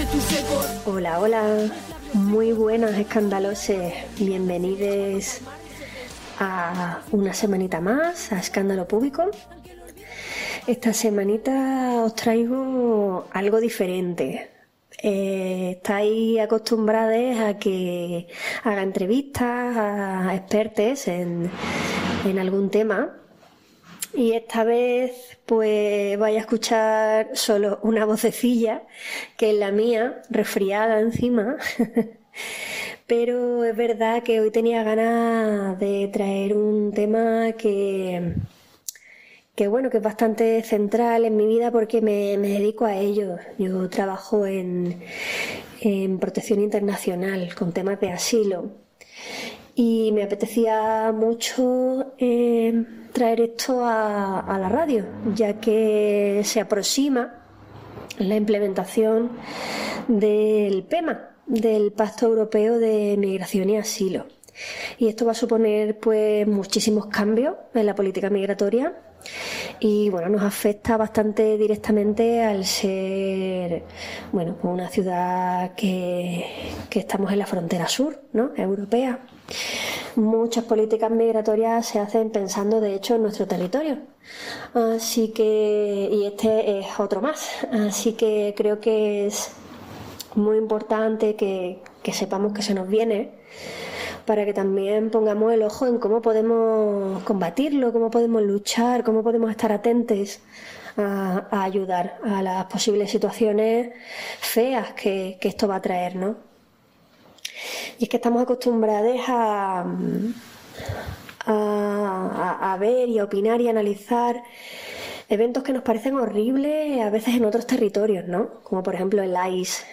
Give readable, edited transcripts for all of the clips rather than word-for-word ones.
Hola, hola, muy buenas escandaloses, bienvenidos a una semanita más a Escándalo Público. Esta semanita os traigo algo diferente. Estáis acostumbrados a que haga entrevistas a expertos en algún tema. Y esta vez pues vais a escuchar solo una vocecilla, que es la mía, resfriada encima. Pero es verdad que hoy tenía ganas de traer un tema que bueno, que es bastante central en mi vida porque me dedico a ello. Yo trabajo en protección internacional con temas de asilo. Y me apetecía mucho traer esto a la radio, ya que se aproxima la implementación del PEMA, del Pacto Europeo de Migración y Asilo. Y esto va a suponer pues muchísimos cambios en la política migratoria y bueno, nos afecta bastante directamente al ser bueno, una ciudad que estamos en la frontera sur, ¿no?, europea. Muchas políticas migratorias se hacen pensando de hecho en nuestro territorio, así que, y este es otro más, así que creo que es muy importante que sepamos que se nos viene, para que también pongamos el ojo en cómo podemos combatirlo, cómo podemos luchar, cómo podemos estar atentos a ayudar a las posibles situaciones feas que esto va a traer, ¿no? Y es que estamos acostumbrados a ver y a opinar y a analizar eventos que nos parecen horribles a veces en otros territorios, ¿no? Como por ejemplo el ICE,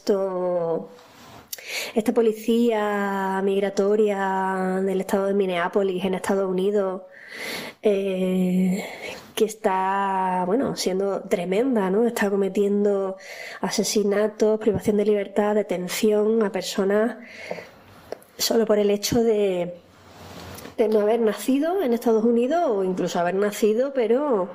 esta policía migratoria del estado de Minneapolis en Estados Unidos, que está, bueno, siendo tremenda, ¿no? Está cometiendo asesinatos, privación de libertad, detención a personas solo por el hecho de no haber nacido en Estados Unidos o incluso haber nacido, pero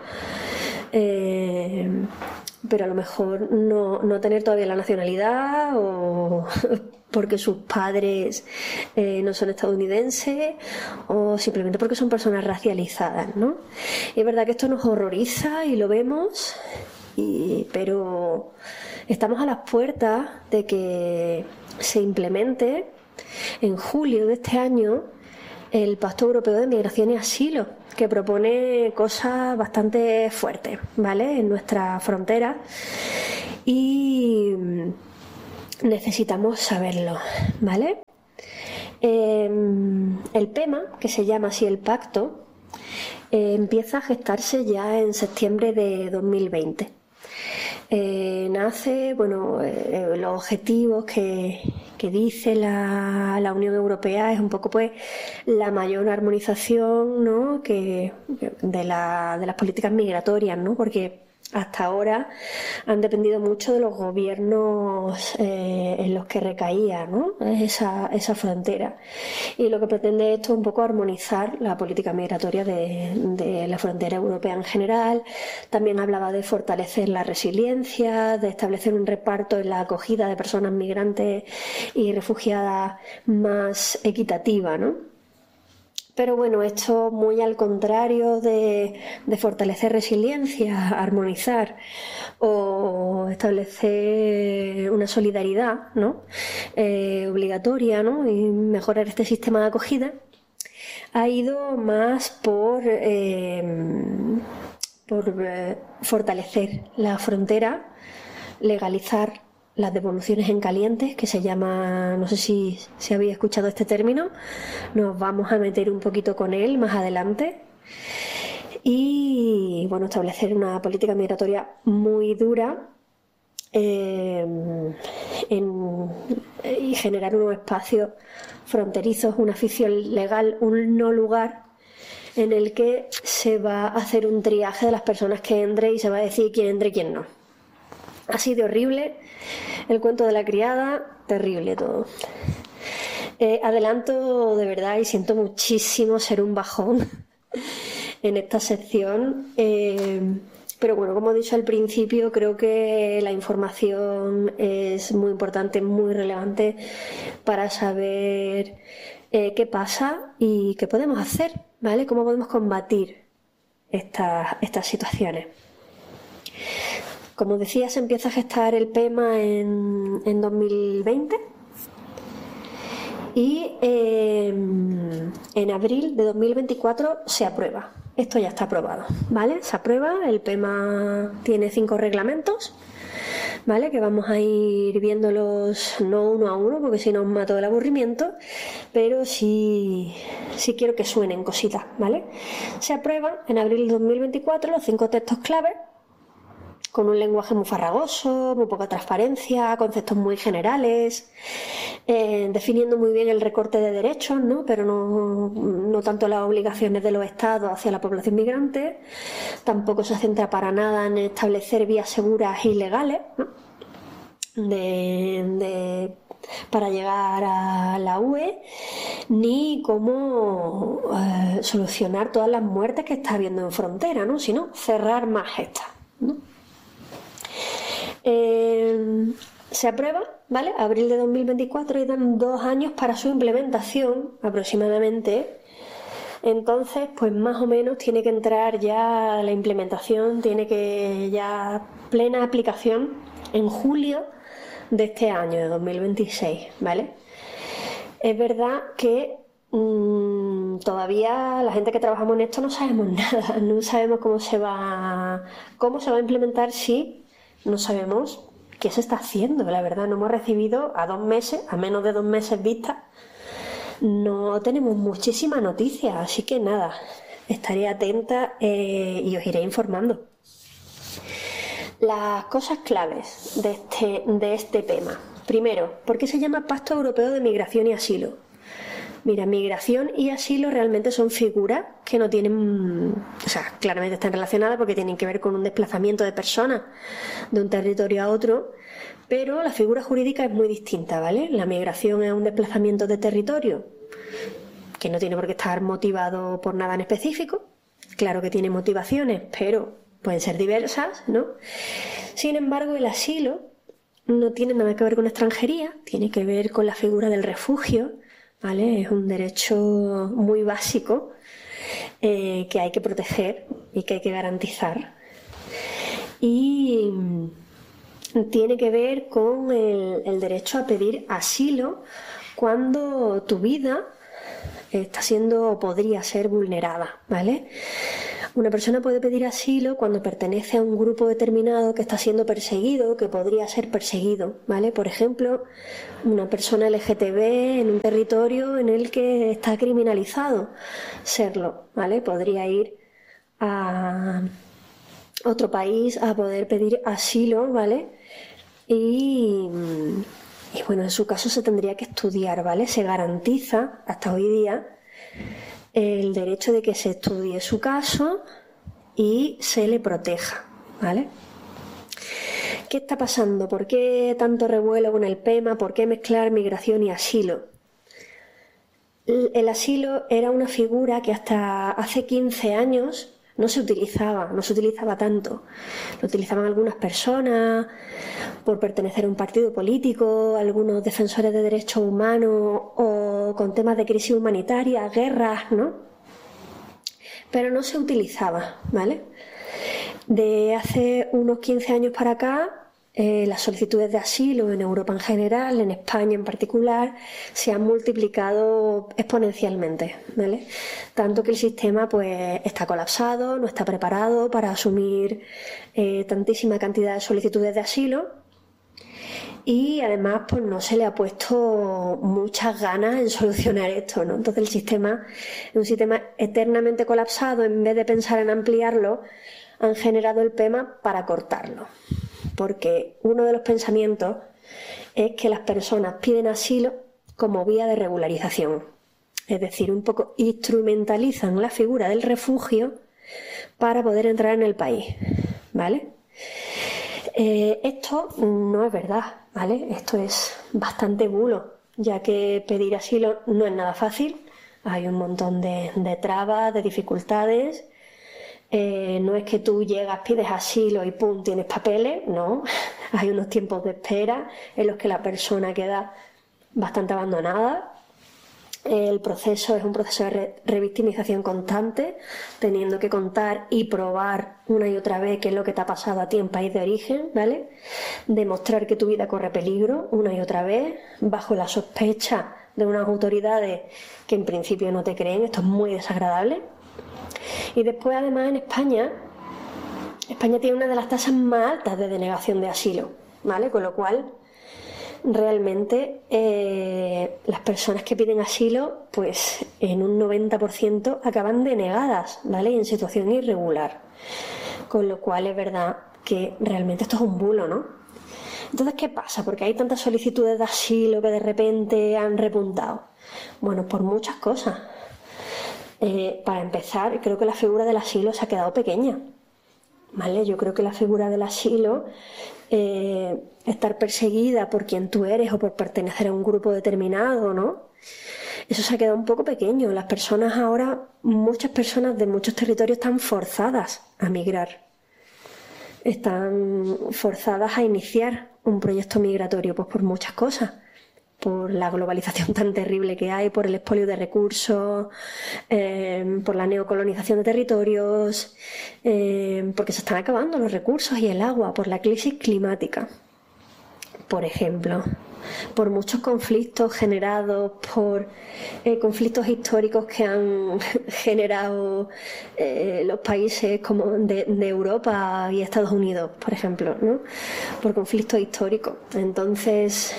a lo mejor no tener todavía la nacionalidad o porque sus padres no son estadounidenses o simplemente porque son personas racializadas, ¿no? Y es verdad que esto nos horroriza y lo vemos, pero estamos a las puertas de que se implemente en julio de este año el Pacto Europeo de Migración y Asilo, que propone cosas bastante fuertes, ¿vale?, en nuestra frontera, y necesitamos saberlo, ¿vale? El PEMA, que se llama así el pacto, empieza a gestarse ya en septiembre de 2020. Nace, bueno, los objetivos que dice la Unión Europea es un poco pues la mayor armonización, ¿no?, de las políticas migratorias, ¿no?, porque hasta ahora han dependido mucho de los gobiernos en los que recaía, ¿no?, esa frontera. Y lo que pretende esto es un poco armonizar la política migratoria de la frontera europea en general. También hablaba de fortalecer la resiliencia, de establecer un reparto en la acogida de personas migrantes y refugiadas más equitativa, ¿no? Pero bueno, esto muy al contrario de fortalecer resiliencia, armonizar o establecer una solidaridad, ¿no?, obligatoria, ¿no?, y mejorar este sistema de acogida, ha ido más por fortalecer la frontera, legalizar las devoluciones en caliente, que se llama, no sé si habéis escuchado este término, nos vamos a meter un poquito con él más adelante, y bueno, establecer una política migratoria muy dura y generar unos espacios fronterizos, una ficción legal, un no lugar en el que se va a hacer un triaje de las personas que entren y se va a decir quién entra y quién no. Así de horrible el cuento de la criada, terrible todo. Adelanto de verdad y siento muchísimo ser un bajón en esta sección, Pero bueno, como he dicho al principio, creo que la información es muy importante, muy relevante para saber qué pasa y qué podemos hacer, ¿vale? Cómo podemos combatir estas situaciones. Como decía, se empieza a gestar el PEMA en 2020 y en abril de 2024 se aprueba. Esto ya está aprobado, ¿vale? Se aprueba, el PEMA tiene 5 reglamentos, ¿vale? Que vamos a ir viéndolos no uno a uno porque si no os mato el aburrimiento, pero sí quiero que suenen cositas, ¿vale? Se aprueban en abril de 2024 los 5 textos clave, con un lenguaje muy farragoso, muy poca transparencia, conceptos muy generales, definiendo muy bien el recorte de derechos, ¿no? Pero no tanto las obligaciones de los estados hacia la población migrante. Tampoco se centra para nada en establecer vías seguras y legales, ¿no? Para llegar a la UE, ni cómo solucionar todas las muertes que está habiendo en frontera, ¿no? Sino cerrar más estas, ¿no? Se aprueba, ¿vale? Abril de 2024 y dan 2 años para su implementación aproximadamente. Entonces, pues más o menos tiene que entrar ya la implementación, tiene que ya plena aplicación en julio de este año, de 2026, ¿vale? Es verdad que todavía la gente que trabajamos en esto no sabemos nada, no sabemos cómo se va a implementar, sí. No sabemos qué se está haciendo, la verdad. No hemos recibido a menos de 2 meses vista, no tenemos muchísima noticia, así que nada, estaré atenta y os iré informando. Las cosas claves de este tema. Primero, ¿por qué se llama Pacto Europeo de Migración y Asilo? Mira, migración y asilo realmente son figuras que no tienen, o sea, claramente están relacionadas porque tienen que ver con un desplazamiento de personas de un territorio a otro, pero la figura jurídica es muy distinta, ¿vale? La migración es un desplazamiento de territorio que no tiene por qué estar motivado por nada en específico. Claro que tiene motivaciones, pero pueden ser diversas, ¿no? Sin embargo, el asilo no tiene nada que ver con extranjería, tiene que ver con la figura del refugio, ¿vale? Es un derecho muy básico que hay que proteger y que hay que garantizar. Y tiene que ver con el derecho a pedir asilo cuando tu vida está siendo o podría ser vulnerada, ¿vale? Una persona puede pedir asilo cuando pertenece a un grupo determinado que está siendo perseguido, que podría ser perseguido, ¿vale? Por ejemplo, una persona LGTB en un territorio en el que está criminalizado serlo, ¿vale? Podría ir a otro país a poder pedir asilo, ¿vale? Y bueno, en su caso se tendría que estudiar, ¿vale? Se garantiza hasta hoy día el derecho de que se estudie su caso y se le proteja, ¿vale? ¿Qué está pasando? ¿Por qué tanto revuelo con el PEMA? ¿Por qué mezclar migración y asilo? El asilo era una figura que hasta hace 15 años no se utilizaba tanto. Lo utilizaban algunas personas por pertenecer a un partido político, algunos defensores de derechos humanos o con temas de crisis humanitaria, guerras, ¿no? Pero no se utilizaba, ¿vale? De hace unos 15 años para acá, las solicitudes de asilo en Europa en general, en España en particular, se han multiplicado exponencialmente, ¿vale? Tanto que el sistema pues está colapsado, no está preparado para asumir tantísima cantidad de solicitudes de asilo y además pues no se le ha puesto muchas ganas en solucionar esto, ¿no? Entonces el sistema es un sistema eternamente colapsado. En vez de pensar en ampliarlo, han generado el PEMA para cortarlo. Porque uno de los pensamientos es que las personas piden asilo como vía de regularización. Es decir, un poco instrumentalizan la figura del refugio para poder entrar en el país, ¿vale? Esto no es verdad, ¿vale? Esto es bastante bulo, ya que pedir asilo no es nada fácil. Hay un montón de trabas, de dificultades. No es que tú llegas, pides asilo y pum, tienes papeles, no. Hay unos tiempos de espera en los que la persona queda bastante abandonada. El proceso es un proceso de revictimización constante, teniendo que contar y probar una y otra vez qué es lo que te ha pasado a ti en país de origen, ¿vale? Demostrar que tu vida corre peligro una y otra vez, bajo la sospecha de unas autoridades que en principio no te creen. Esto es muy desagradable. Y después, además, en España tiene una de las tasas más altas de denegación de asilo, ¿vale? Con lo cual, realmente, las personas que piden asilo, pues en un 90% acaban denegadas, ¿vale? Y en situación irregular. Con lo cual, es verdad que realmente esto es un bulo, ¿no? Entonces, ¿qué pasa? Porque hay tantas solicitudes de asilo que de repente han repuntado. Bueno, por muchas cosas. Para empezar, creo que la figura del asilo se ha quedado pequeña, ¿vale? Yo creo que la figura del asilo, estar perseguida por quien tú eres o por pertenecer a un grupo determinado, ¿no? Eso se ha quedado un poco pequeño. Las personas ahora, muchas personas de muchos territorios están forzadas a migrar. Están forzadas a iniciar un proyecto migratorio, pues por muchas cosas. Por la globalización tan terrible que hay, por el expolio de recursos, por la neocolonización de territorios, porque se están acabando los recursos y el agua, por la crisis climática, por ejemplo, por muchos conflictos generados por conflictos históricos que han generado los países como de Europa y Estados Unidos, por ejemplo, ¿no? Por conflictos históricos. Entonces,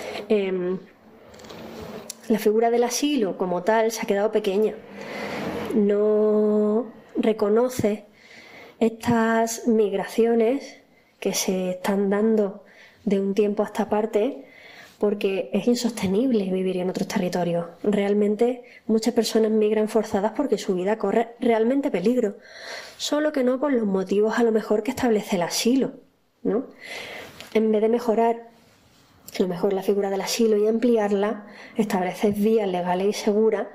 la figura del asilo como tal se ha quedado pequeña. No reconoce estas migraciones que se están dando de un tiempo a esta parte, porque es insostenible vivir en otros territorios. Realmente muchas personas migran forzadas porque su vida corre realmente peligro, solo que no por los motivos a lo mejor que establece el asilo, ¿no? En vez de mejorar a lo mejor la figura del asilo y ampliarla, establecer vías legales y seguras,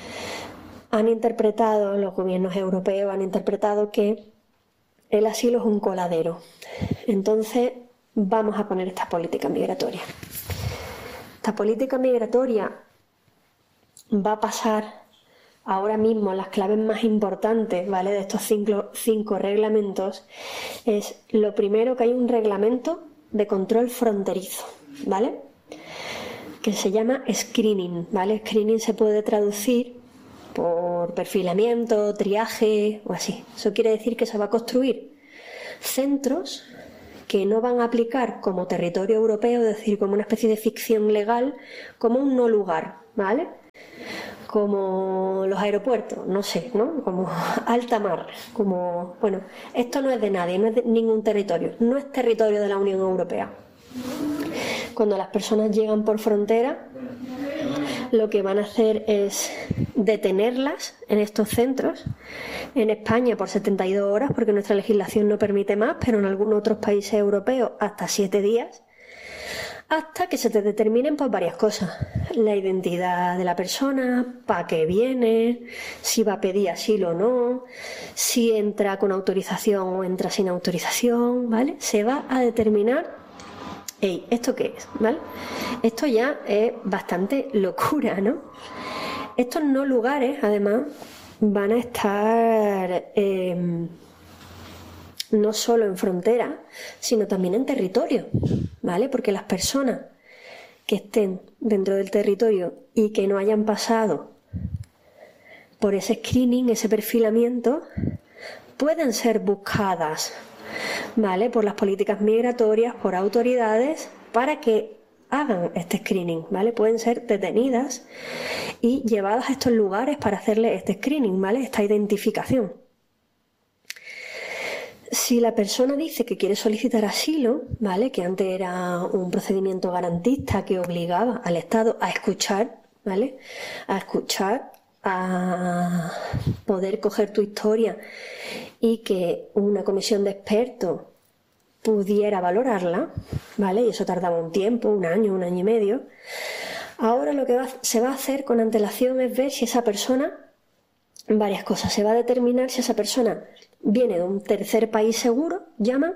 los gobiernos europeos han interpretado que el asilo es un coladero. Entonces, vamos a poner esta política migratoria. Esta política migratoria va a pasar ahora mismo, las claves más importantes, ¿vale?, de estos cinco reglamentos, es lo primero, que hay un reglamento de control fronterizo, ¿vale?, que se llama screening, ¿vale? Screening se puede traducir por perfilamiento, triaje o así. Eso quiere decir que se va a construir centros que no van a aplicar como territorio europeo, es decir, como una especie de ficción legal, como un no lugar, ¿vale? Como los aeropuertos, no sé, ¿no? Como alta mar, como, bueno, esto no es de nadie, no es de ningún territorio, no es territorio de la Unión Europea. Cuando las personas llegan por frontera, lo que van a hacer es detenerlas en estos centros, en España por 72 horas, porque nuestra legislación no permite más, pero en algunos otros países europeos hasta 7 días, hasta que se te determinen pues varias cosas: la identidad de la persona, para qué viene, si va a pedir asilo o no, si entra con autorización o entra sin autorización, ¿vale? Se va a determinar, ¿esto qué es? ¿Vale? Esto ya es bastante locura, ¿no? Estos no lugares, además, van a estar no solo en frontera, sino también en territorio, ¿vale? Porque las personas que estén dentro del territorio y que no hayan pasado por ese screening, ese perfilamiento, pueden ser buscadas, ¿vale?, por las políticas migratorias, por autoridades, para que hagan este screening, ¿vale? Pueden ser detenidas y llevadas a estos lugares para hacerle este screening, ¿vale?, esta identificación. Si la persona dice que quiere solicitar asilo, ¿vale?, que antes era un procedimiento garantista que obligaba al Estado a escuchar, ¿vale?, a escuchar, a poder coger tu historia y que una comisión de expertos pudiera valorarla, ¿vale?, y eso tardaba un tiempo, un año y medio. Ahora lo que se va a hacer con antelación es ver si esa persona varias cosas. Se va a determinar si esa persona viene de un tercer país seguro, llaman,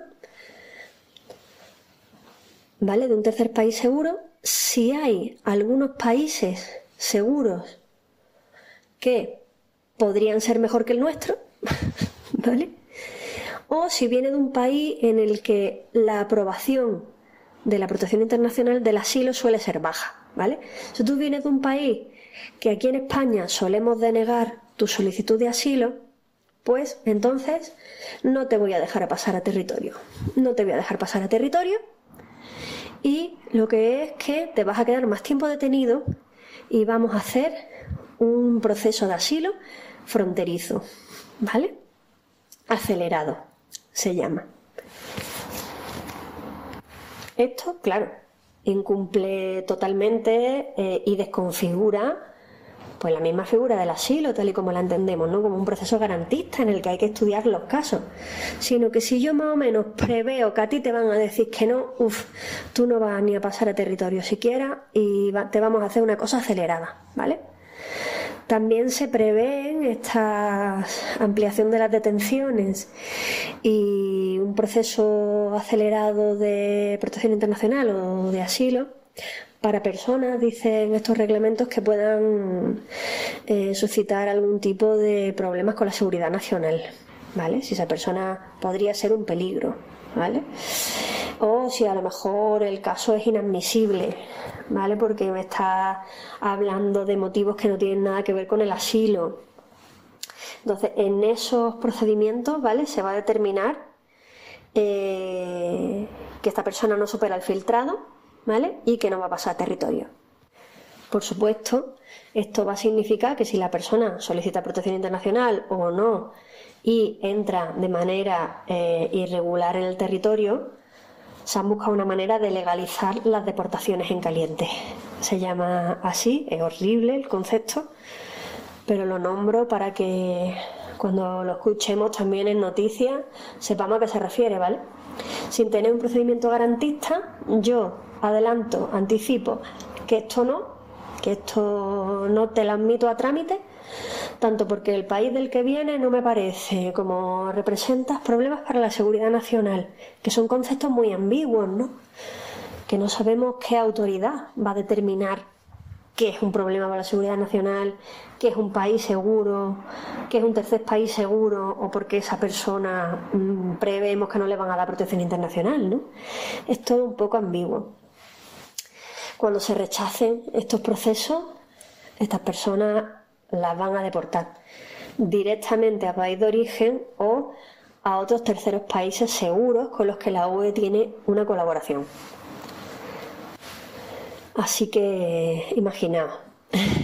¿vale? De un tercer país seguro. Si hay algunos países seguros que podrían ser mejor que el nuestro, ¿vale? O si viene de un país en el que la aprobación de la protección internacional del asilo suele ser baja, ¿vale? Si tú vienes de un país que aquí en España solemos denegar tu solicitud de asilo, pues entonces no te voy a dejar pasar a territorio. No te voy a dejar pasar a territorio y lo que es que te vas a quedar más tiempo detenido y vamos a hacer un proceso de asilo fronterizo, ¿vale? Acelerado se llama. Esto, claro, incumple totalmente y desconfigura pues la misma figura del asilo, tal y como la entendemos, ¿no? Como un proceso garantista en el que hay que estudiar los casos. Sino que si yo más o menos preveo que a ti te van a decir que no, tú no vas ni a pasar a territorio siquiera y te vamos a hacer una cosa acelerada, ¿vale? También se prevén esta ampliación de las detenciones y un proceso acelerado de protección internacional o de asilo para personas, dicen estos reglamentos, que puedan suscitar algún tipo de problemas con la seguridad nacional, ¿vale? Si esa persona podría ser un peligro, ¿vale? O si a lo mejor el caso es inadmisible, ¿vale? Porque me está hablando de motivos que no tienen nada que ver con el asilo. Entonces, en esos procedimientos, ¿vale? Se va a determinar que esta persona no supera el filtrado, ¿vale? Y que no va a pasar a territorio. Por supuesto, esto va a significar que si la persona solicita protección internacional o no y entra de manera irregular en el territorio, se han buscado una manera de legalizar las deportaciones en caliente. Se llama así, es horrible el concepto, pero lo nombro para que cuando lo escuchemos también en noticias sepamos a qué se refiere, ¿vale? Sin tener un procedimiento garantista, yo adelanto, anticipo que esto no te lo admito a trámite, tanto porque el país del que viene no me parece, como representas problemas para la seguridad nacional, que son conceptos muy ambiguos, ¿no? Que no sabemos qué autoridad va a determinar qué es un problema para la seguridad nacional, qué es un país seguro, qué es un tercer país seguro, o por qué esa persona prevemos que no le van a dar protección internacional, ¿no? Es todo un poco ambiguo. Cuando se rechacen estos procesos, estas personas las van a deportar directamente a país de origen o a otros terceros países seguros con los que la UE tiene una colaboración. Así que imaginaos.